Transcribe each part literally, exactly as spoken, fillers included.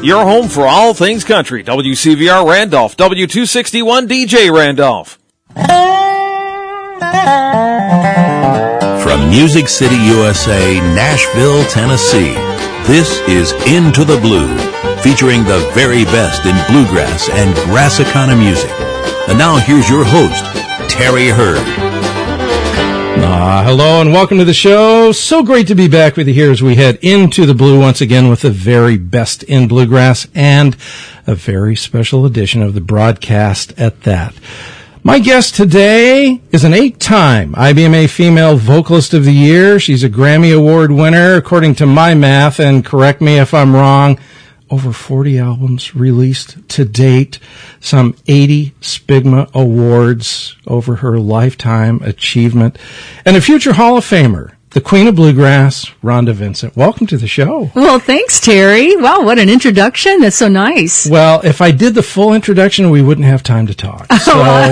your home for all things country. W C V R Randolph, W two sixty-one D J Randolph. From Music City, U S A, Nashville, Tennessee, this is Into the Blue, featuring the very best in bluegrass and Grassicana music. And now here's your host, Terry Hurd. Uh, hello and welcome to the show. So great to be back with you here as we head into the blue once again with the very best in bluegrass and a very special edition of the broadcast at that. My guest today is an eight-time I B M A Female Vocalist of the Year. She's a Grammy Award winner, according to my math, and correct me if I'm wrong. Over forty albums released to date, some eighty Spigma Awards over her lifetime achievement, and a future Hall of Famer, the Queen of Bluegrass, Rhonda Vincent. Welcome to the show. Well, thanks, Terry. Wow, what an introduction. That's so nice. Well, if I did the full introduction, we wouldn't have time to talk. So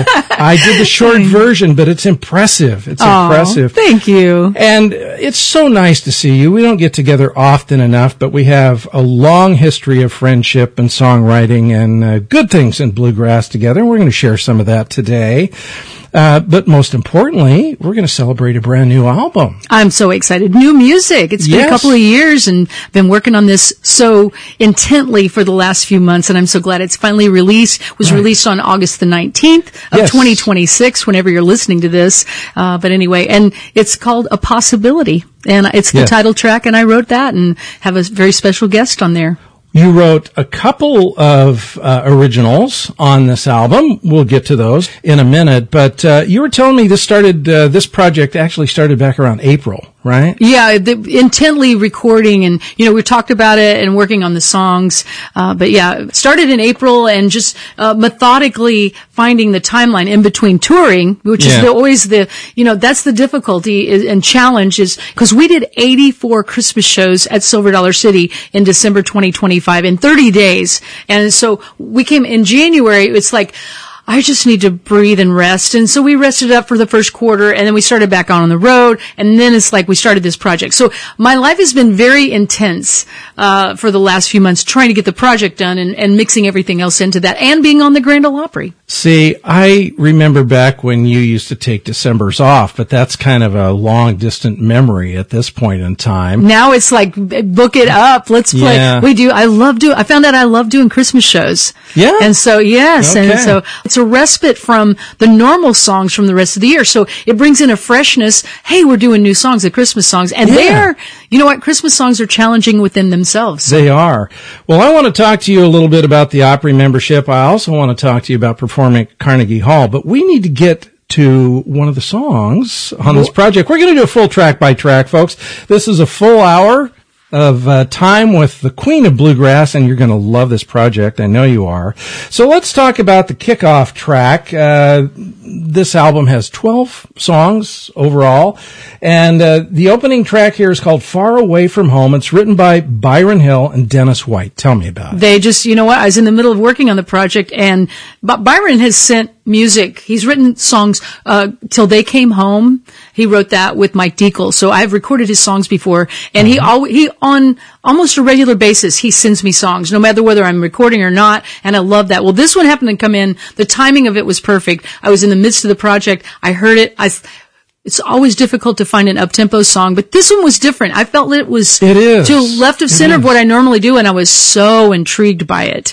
I did the short version, but it's impressive. It's oh, impressive. Thank you. And it's so nice to see you. We don't get together often enough, but we have a long history of friendship and songwriting and uh, good things in bluegrass together. And we're going to share some of that today. Uh, but most importantly, we're going to celebrate a brand new album. I'm so excited. New music. It's been yes. a couple of years and I've been working on this so intently for the last few months, and I'm so glad it's finally released. It was right. released on August the nineteenth of yes. twenty twenty-six, whenever you're listening to this. Uh, but anyway, and it's called A Possibility, and it's the yes. title track, and I wrote that and have a very special guest on there. You wrote a couple of uh, originals on this album. We'll get to those in a minute. But uh, you were telling me this started, uh, this project actually started back around April, right? Yeah, the, intently recording, and you know we talked about it and working on the songs. Uh, but yeah, it started in April and just uh, methodically finding the timeline in between touring, which yeah. is the, always the you know that's the difficulty is, and challenge is because we did eighty-four Christmas shows at Silver Dollar City in December twenty twenty-five in thirty days, and so we came in January. It's like, I just need to breathe and rest. And so we rested up for the first quarter, and then we started back on, on the road, and then it's like we started this project. So my life has been very intense uh for the last few months, trying to get the project done and, and mixing everything else into that, and being on the Grand Ole Opry. See, I remember back when you used to take Decembers off, but that's kind of a long, distant memory at this point in time. Now it's like, book it up. Let's play. Yeah. We do. I love do. I found out I love doing Christmas shows. Yeah. And so, yes. Okay. And so it's a respite from the normal songs from the rest of the year. So it brings in a freshness. Hey, we're doing new songs, the Christmas songs. And yeah. they're, you know what? Christmas songs are challenging within themselves. They are. Well, I want to talk to you a little bit about the Opry membership. I also want to talk to you about performing at Carnegie Hall, but we need to get to one of the songs on this project. We're going to do a full track by track, folks. This is a full hour of uh, time with the Queen of Bluegrass, and you're going to love this project. I know you are. So let's talk about the kickoff track. Uh, this album has twelve songs overall, and uh, the opening track here is called Far Away From Home. It's written by Byron Hill and Dennis White. Tell me about it. They just, you know what, I was in the middle of working on the project, and Byron has sent music. He's written songs uh Till They Came Home. He wrote that with Mike Deacle. So I've recorded his songs before, and he al- he on almost a regular basis he sends me songs, no matter whether I'm recording or not, and I love that. Well, this one happened to come in. The timing of it was perfect. I was in the midst of the project. I heard it. I It's always difficult to find an up-tempo song, but this one was different. I felt it was it is. to left of center of what I normally do, and I was so intrigued by it.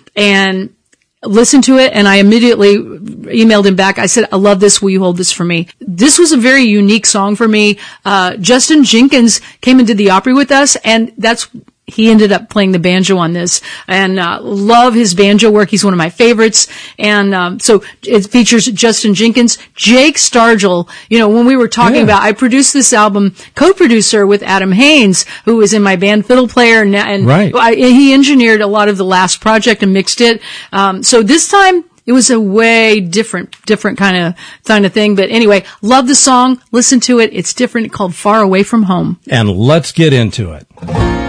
And listened to it, and I immediately emailed him back. I said, I love this. Will you hold this for me? This was a very unique song for me. Uh, Justin Jenkins came and did the Opry with us, and that's, he ended up playing the banjo on this, and uh, love his banjo work. He's one of my favorites. And um, so it features Justin Jenkins, Jake Stargell. You know, when we were talking yeah. about, I produced this album, co-producer with Adam Haynes, who was in my band Fiddle Player, and, and right. I, he engineered a lot of the last project and mixed it. Um, so this time, it was a way different, different kind of, kind of thing. But anyway, love the song. Listen to it. It's different, called Far Away From Home. And let's get into it.